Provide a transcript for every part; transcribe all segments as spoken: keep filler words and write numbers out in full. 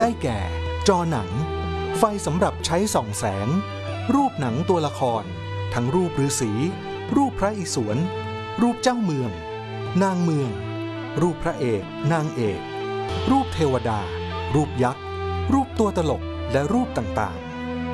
ได้แก่จอหนังไฟสำหรับใช้ส่องแสงรูปหนังตัวละครทั้งรูปฤาษีรูปพระอิศวรรูปเจ้าเมืองนางเมืองรูปพระเอกนางเอกรูปเทวดารูปยักษ์รูปตัวตลกและรูปต่าง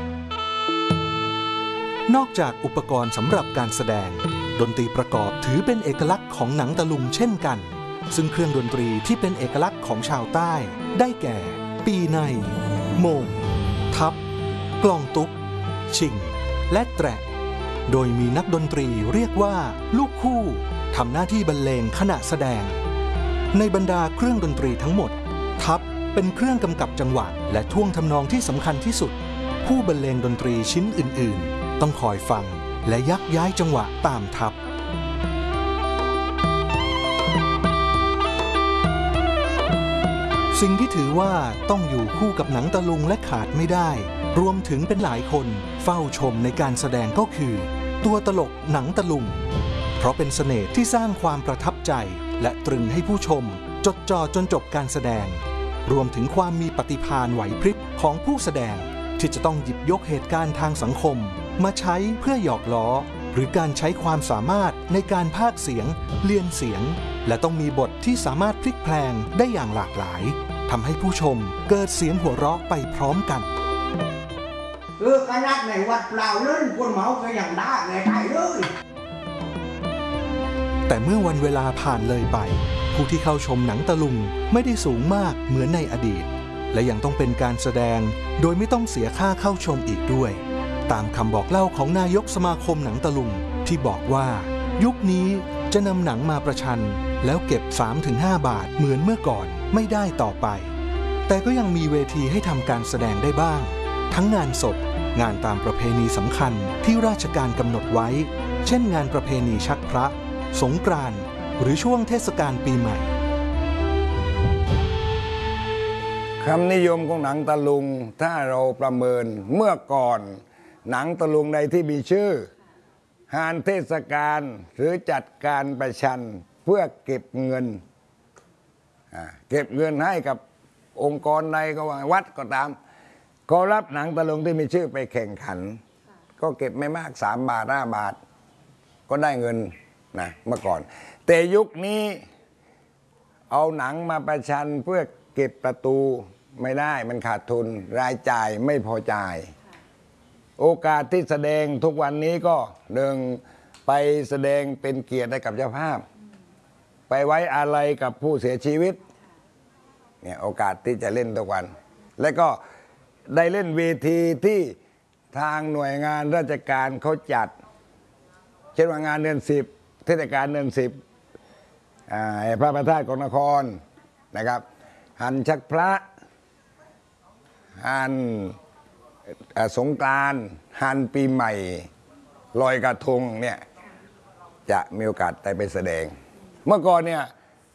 ๆนอกจากอุปกรณ์สำหรับการแสดงดนตรีประกอบถือเป็นเอกลักษณ์ของหนังตะลุงเช่นกันซึ่งเครื่องดนตรีที่เป็นเอกลักษณ์ของชาวใต้ได้แก่ปีในโมงทับกลองตุ๊กชิงและแตรโดยมีนักดนตรีเรียกว่าลูกคู่ทำหน้าที่บรรเลงขณะแสดงในบรรดาเครื่องดนตรีทั้งหมดทับเป็นเครื่องกำกับจังหวะและท่วงทำนองที่สำคัญที่สุดผู้บรรเลงดนตรีชิ้นอื่นๆต้องคอยฟังและยักย้ายจังหวะตามทับสิ่งที่ถือว่าต้องอยู่คู่กับหนังตะลุงและขาดไม่ได้รวมถึงเป็นหลายคนเฝ้าชมในการแสดงก็คือตัวตลกหนังตะลุงเพราะเป็นเสน่ห์ที่สร้างความประทับใจและตรึงให้ผู้ชมจดจ่อจนจบการแสดงรวมถึงความมีปฏิภาณไหวพริบของผู้แสดงที่จะต้องหยิบยกเหตุการณ์ทางสังคมมาใช้เพื่อหยอกล้อหรือการใช้ความสามารถในการพากย์เสียงเลียนเสียงและต้องมีบทที่สามารถพลิกแพลงได้อย่างหลากหลายทำให้ผู้ชมเกิดเสียงหัวเราะไปพร้อมกันเออขนาดในวัดเปล่าเล่นคนเมาก็ยังได้ไงไก่เลยแต่เมื่อวันเวลาผ่านเลยไปผู้ที่เข้าชมหนังตะลุงไม่ได้สูงมากเหมือนในอดีตและยังต้องเป็นการแสดงโดยไม่ต้องเสียค่าเข้าชมอีกด้วยตามคำบอกเล่าของนายกสมาคมหนังตะลุงที่บอกว่ายุคนี้จะนำหนังมาประชันแล้วเก็บ สามถึงห้า บาทเหมือนเมื่อก่อนไม่ได้ต่อไปแต่ก็ยังมีเวทีให้ทำการแสดงได้บ้างทั้งงานศพงานตามประเพณีสำคัญที่ราชการกำหนดไว้เช่นงานประเพณีชักพระสงกรานต์หรือช่วงเทศกาลปีใหม่คำนิยมของหนังตะลุงถ้าเราประเมินเมื่อก่อนหนังตะลุงใดที่มีชื่องานเทศกาลหรือจัดการประชันเพื่อเก็บเงินเก็บเงินให้กับองค์กรใดก็ว่าวัดก็ตามก็รับหนังตะลุงที่มีชื่อไปแข่งขันก็เก็บไม่มากสามบาทห้าบาทก็ได้เงินนะเมื่อก่อนแต่ยุคนี้เอาหนังมาประชันเพื่อเก็บประตูไม่ได้มันขาดทุนรายจ่ายไม่พอจ่ายโอกาสที่แสดงทุกวันนี้ก็หนึ่งไปแสดงเป็นเกียรติให้กับเจ้าภาพไปไว้อาลัยกับผู้เสียชีวิตเนี่ยโอกาสที่จะเล่นทุกวันและก็ได้เล่นเวทีที่ทางหน่วยงานราชการเขาจัดเช่นว่างานเดือนสิบเทศกาลเดือนสิบพระประธาตุของนครนะครับหันชักพระหันสงกรานต์หันปีใหม่ลอยกระทงเนี่ยจะมีโอกาสได้ไปแสดงเมื่อก่อนเนี่ย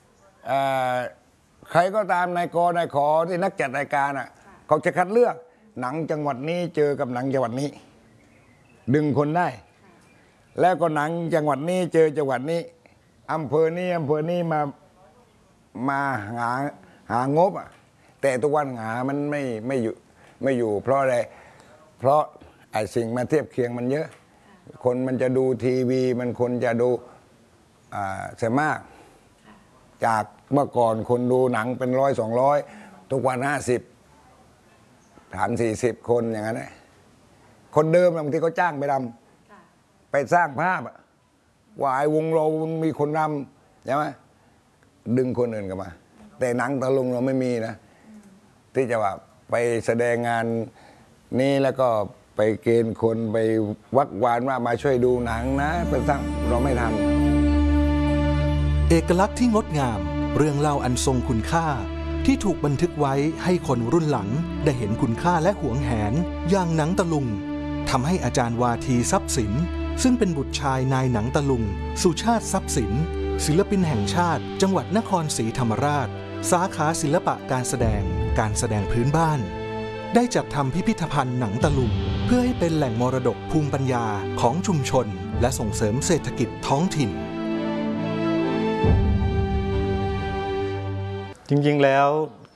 ใครก็ตามนายกนายขอที่นักจัดรายการอ่ะเขาจะคัดเลือกหนังจังหวัดนี้เจอกับหนังจังหวัดนี้ดึงคนได้แล้วก็หนังจังหวัดนี้เจอจังหวัดนี้อำเภอนี้อำเภอนี้มามาหาหางบอ่ะแต่ทุกวันหามันไม่ไม่อยู่ไม่อยู่เพราะอะไรเพราะไอ้สิ่งมาเทียบเคียงมันเยอะคนมันจะดูทีวีมันคนจะดูอ่าเสียมากจากเมื่อก่อนคนดูหนังเป็นร้อยสองร้อยทุกวันห้าสิบฐานสี่สิบคนอย่างนั้นคนเดิมบางทีเขาจ้างไปรำไปสร้างภาพว่าไอ้วงเรามีคนรำใช่ไหมดึงคนอื่นกันมาแต่หนังตะลุงเราไม่มีนะที่จะว่าไปแสดงงานนี้แล้วก็ไปเกณฑ์คนไปวักวานว่ามาช่วยดูหนังนะเป็นสร้างเราไม่ทำเอกลักษณ์ที่งดงามเรื่องเล่าอันทรงคุณค่าที่ถูกบันทึกไว้ให้คนรุ่นหลังได้เห็นคุณค่าและหวงแหนอย่างหนังตะลุงทำให้อาจารย์วาทีทรัพย์สินซึ่งเป็นบุตรชายนายหนังตะลุงสุชาติทรัพย์สินศิลปินแห่งชาติจังหวัดนครศรีธรรมราชสาขาศิลปะการแสดงการแสดงพื้นบ้านได้จัดทำพิพิธภัณฑ์หนังตะลุงเพื่อให้เป็นแหล่งมรดกภูมิปัญญาของชุมชนและส่งเสริมเศรษฐกิจท้องถิ่นจริงๆแล้ว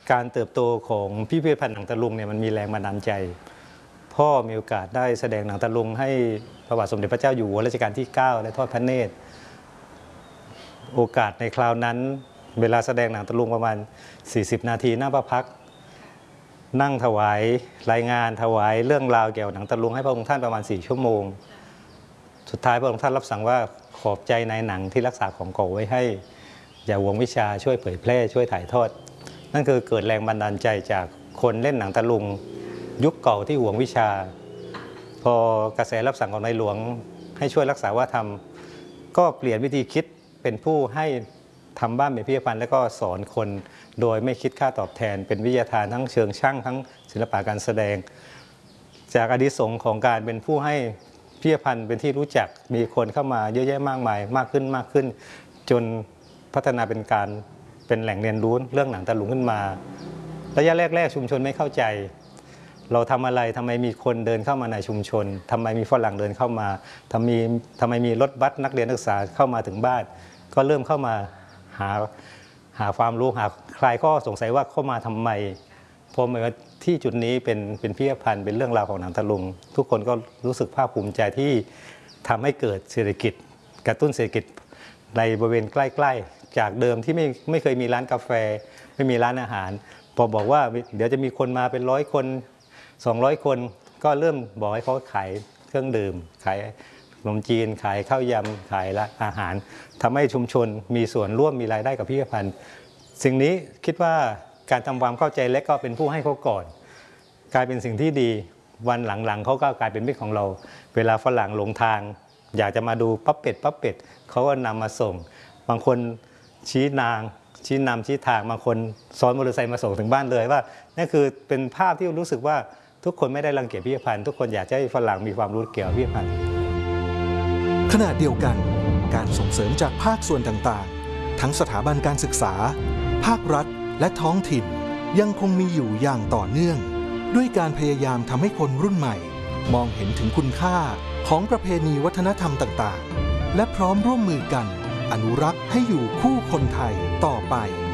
การเติบโตของพิพิธภัณฑ์หนังตะลุงเนี่ยมันมีแรงบันดาลใจพ่อมีโอกาสได้แสดงหนังตะลุงให้พระบาทสมเด็จพระเจ้าอยู่หัวรัชกาลที่เก้าและทอดพระเนตรโอกาสในคราวนั้นเวลาแสดงหนังตะลุงประมาณสี่สิบนาทีหน้าพระพักตร์นั่งถวายรายงานถวายเรื่องราวเกี่ยวกับหนังตะลุงให้พระองค์ท่านประมาณสี่ชั่วโมงสุดท้ายพระองค์ท่านรับสั่งว่าขอบใจในหนังที่รักษาของเก่าไว้ให้อย่าหวงวิชาช่วยเผยแพร่ช่วยถ่ายทอดนั่นคือเกิดแรงบันดาลใจจากคนเล่นหนังตะลุงยุคเก่าที่หวงวิชาพอกระแสรับสั่งของในหลวงให้ช่วยรักษาวัฒนธรรมก็เปลี่ยนวิธีคิดเป็นผู้ให้ทำบ้านเป็นพิพิธภัณฑ์แล้วก็สอนคนโดยไม่คิดค่าตอบแทนเป็นวิทยาทานทั้งเชิงช่างทั้งศิลปะการแสดงจากอานิสงส์ของการเป็นผู้ให้พิพิธภัณฑ์เป็นที่รู้จักมีคนเข้ามาเยอะแยะมากมายมากขึ้นมากขึ้นจนพัฒนาเป็นการเป็นแหล่งเรียนรู้เรื่องหนังตะลุงขึ้นมาระยะแรกๆชุมชนไม่เข้าใจเราทำอะไรทำไมมีคนเดินเข้ามาในชุมชนทำไมมีฝรั่งเดินเข้ามาทำไมทำไมมีรถบัสนักเรียนนักศึกษาเข้ามาถึงบ้านก็เริ่มเข้ามาหาหาความรู้หาคลายข้อสงสัยว่าเข้ามาทำไมพอมาที่จุดนี้เป็นเป็นพิพิธภัณฑ์เป็นเรื่องราวของหนังตะลุงทุกคนก็รู้สึกภาคภูมิใจที่ทำให้เกิดเศรษฐกิจกระตุ้นเศรษฐกิจในบริเวณใกล้ๆจากเดิมที่ไม่ไม่เคยมีร้านกาแฟไม่มีร้านอาหารพอบอกว่าเดี๋ยวจะมีคนมาเป็นร้อยคนสองร้อยคนก็เริ่มบอกให้เขาขายเครื่องดื่มขายขนมจีนขายข้าวยำขายละอาหารทำให้ชุมชนมีส่วนร่วมมีรายได้กับพิพิธภัณฑ์สิ่งนี้คิดว่าการทำความเข้าใจและก็เป็นผู้ให้เขาก่อนกลายเป็นสิ่งที่ดีวันหลังๆเขาก็กลายเป็นมิตรของเราเวลาฝรั่งหลงทางอยากจะมาดูปั๊บเป็ดปั๊บเป็ดเขาก็นำมาส่งบางคนชี้นางชี้นำชี้ทางบางคนซ้อนมอเตอร์ไซค์มาส่งถึงบ้านเลยว่านี่คือเป็นภาพที่รู้สึกว่าทุกคนไม่ได้รังเกียจพิพิธภัณฑ์ทุกคนอยากให้ฝรั่งมีความรู้เกี่ยวกับพิพิธภัณฑ์ขณะเดียวกันการส่งเสริมจากภาคส่วนต่างๆทั้งสถาบันการศึกษาภาครัฐและท้องถิ่นยังคงมีอยู่อย่างต่อเนื่องด้วยการพยายามทำให้คนรุ่นใหม่มองเห็นถึงคุณค่าของประเพณีวัฒนธรรมต่างๆและพร้อมร่วมมือกันอนุรักษ์ให้อยู่คู่คนไทยต่อไป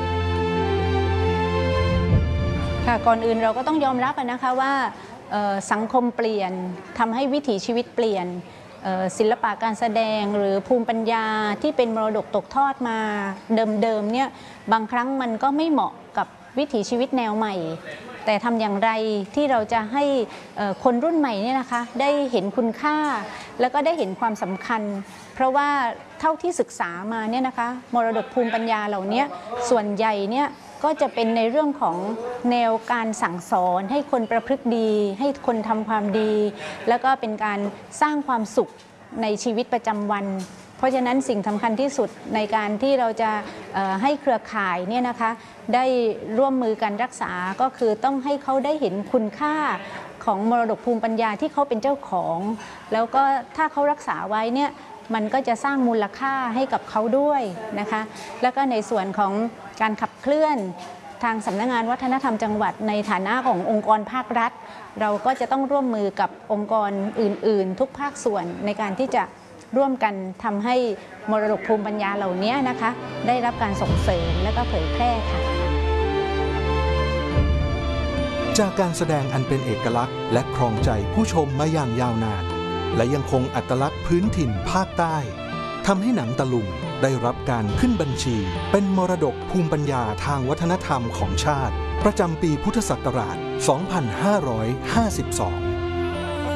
ค่ะก่อนอื่นเราก็ต้องยอมรับนะคะว่าสังคมเปลี่ยนทำให้วิถีชีวิตเปลี่ยนศิลปะการแสดงหรือภูมิปัญญาที่เป็นมรดกตกทอดมาเดิมๆเนี่ยบางครั้งมันก็ไม่เหมาะกับวิถีชีวิตแนวใหม่แต่ทำอย่างไรที่เราจะให้คนรุ่นใหม่เนี่ยนะคะได้เห็นคุณค่าแล้วก็ได้เห็นความสำคัญเพราะว่าเท่าที่ศึกษามาเนี่ยนะคะมรดกภูมิปัญญาเหล่านี้ส่วนใหญ่เนี่ยก็จะเป็นในเรื่องของแนวการสั่งสอนให้คนประพฤติดีให้คนทำความดีแล้วก็เป็นการสร้างความสุขในชีวิตประจำวันเพราะฉะนั้นสิ่งสำคัญที่สุดในการที่เราจะให้เครือข่ายเนี่ยนะคะได้ร่วมมือกันรักษาก็คือต้องให้เขาได้เห็นคุณค่าของมรดกภูมิปัญญาที่เขาเป็นเจ้าของแล้วก็ถ้าเขารักษาไว้เนี่ยมันก็จะสร้างมูลค่าให้กับเขาด้วยนะคะแล้วก็ในส่วนของการขับเคลื่อนทางสำนักงานวัฒนธรรมจังหวัดในฐานะขององค์กรภาครัฐเราก็จะต้องร่วมมือกับองค์กรอื่นๆทุกภาคส่วนในการที่จะร่วมกันทำให้มรดกภูมิปัญญาเหล่านี้นะคะได้รับการส่งเสริมและก็เผยแพร่ค่ะจากการแสดงอันเป็นเอกลักษณ์และครองใจผู้ชมมาอย่างยาวนานและยังคงอัตลักษณ์พื้นถิ่นภาคใต้ทำให้หนังตะลุงได้รับการขึ้นบัญชีเป็นมรดกภูมิปัญญาทางวัฒนธรรมของชาติประจำปีพุทธศักราช สองพันห้าร้อยห้าสิบสอง